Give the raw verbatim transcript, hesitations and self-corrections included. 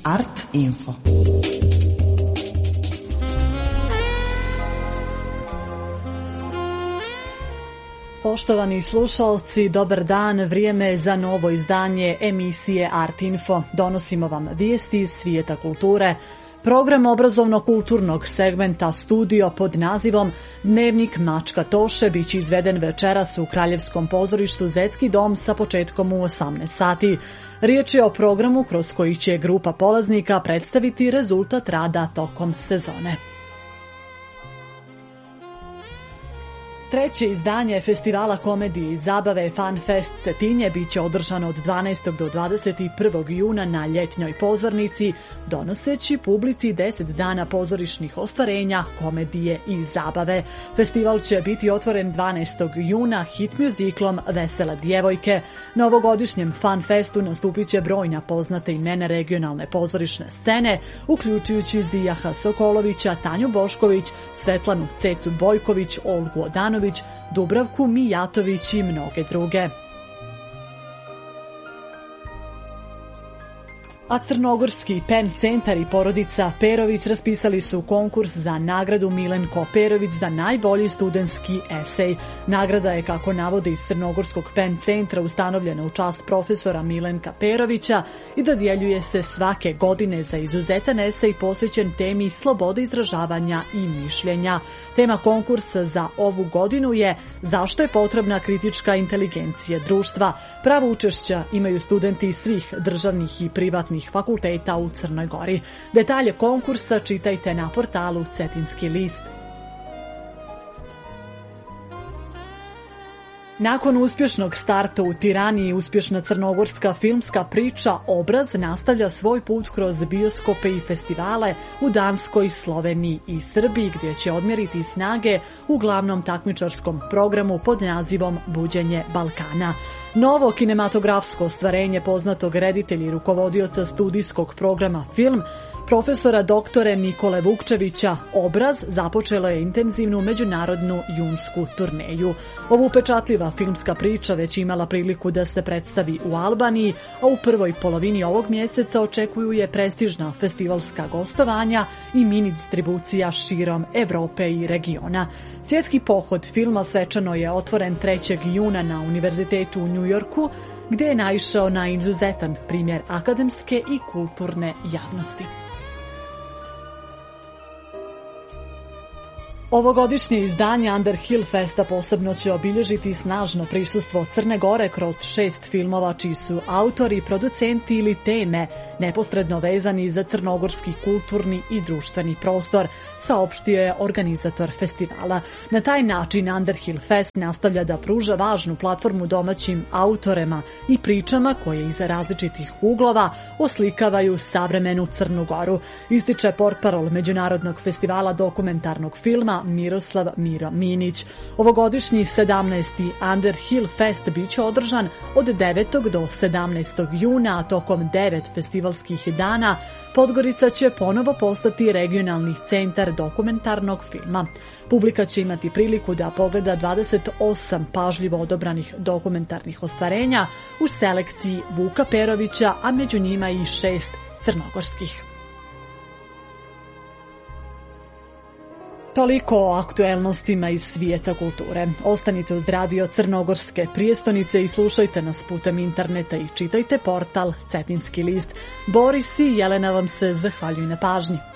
Art Info. Poštovani slušalci, dobar dan, vrijeme je za novo izdanje emisije Art Info. Donosimo vam vijesti iz svijeta kulture. Program obrazovno-kulturnog segmenta Studio pod nazivom Dnevnik Mačka Toše biće izveden večeras u Kraljevskom pozorištu Zetski dom sa početkom u osamnaest sati. Riječ je o programu kroz koji će grupa polaznika predstaviti rezultat rada tokom sezone. Treće izdanje festivala komedije i zabave Fun Fest Cetinje biće održano od dvanaestog do dvadeset prvog juna na ljetnjoj pozornici, donoseći publici deset dana pozorišnih ostvarenja, komedije i zabave. Festival će biti otvoren dvanaestog juna hit muziklom Vesele djevojke. Na ovogodišnjem Fun Festu nastupit će brojna poznata imena regionalne pozorišne scene, uključujući Zijaha Sokolovića, Tanju Bošković, Svetlanu Cecu Bojković, Olgu Odanović, Dubravku Mijatović i mnoge druge. A Crnogorski Pen centar i porodica Perović raspisali su konkurs za nagradu Milenko Perović za najbolji studentski esej. Nagrada je, kako navode iz Crnogorskog Pen centra, ustanovljena u čast profesora Milenka Perovića i dodjeljuje se svake godine za izuzetan esej posvećen temi slobode izražavanja i mišljenja. Tema konkursa za ovu godinu je zašto je potrebna kritička inteligencija društva. Pravo učešća imaju studenti svih državnih i privatnih fakulteta u Crnoj Gori. Detalje konkursa čitajte na portalu Cetinski list. Nakon uspješnog starta u Tirani, uspješna crnogorska filmska priča Obraz nastavlja svoj put kroz bioskope i festivale u Danskoj, Sloveniji i Srbiji, gdje će odmjeriti snage u glavnom takmičarskom programu pod nazivom Buđenje Balkana. Novo kinematografsko ostvarenje poznatog reditelja i rukovodioca studijskog programa Film, profesora doktore Nikole Vukčevića, Obraz započelo je intenzivnu međunarodnu junsku turneju. Ovu upečatljiva filmska priča već imala priliku da se predstavi u Albaniji, a u prvoj polovini ovog mjeseca očekuju je prestižna festivalska gostovanja i mini distribucija širom Evrope i regiona. Svjetski pohod filma svečano je otvoren trećeg juna na Univerzitetu u New Yorku, gdje je naišao na izuzetan primjer akademske i kulturne javnosti. Ovogodišnje izdanje Underhill Festa posebno će obilježiti snažno prisustvo Crne Gore kroz šest filmova čiji su autori, producenti ili teme neposredno vezani za crnogorski kulturni i društveni prostor, saopštio je organizator festivala. Na taj način Underhill Fest nastavlja da pruža važnu platformu domaćim autorima i pričama koje iz različitih uglova oslikavaju savremenu Crnu Goru, ističe portparol Međunarodnog festivala dokumentarnog filma Miroslav Miro Minić. Ovogodišnji sedamnaesti Underhill Fest biće održan od devetog do sedamnaestog juna, a tokom devet festivalskih dana Podgorica će ponovo postati regionalni centar dokumentarnog filma. Publika će imati priliku da pogleda dvadeset osam pažljivo odobranih dokumentarnih ostvarenja u selekciji Vuka Perovića, a među njima i šest crnogorskih. Toliko o aktuelnostima iz svijeta kulture. Ostanite uz radio Crnogorske prijestonice i slušajte nas putem interneta i čitajte portal Cetinski list. Boris i Jelena vam se zahvaljuju na pažnji.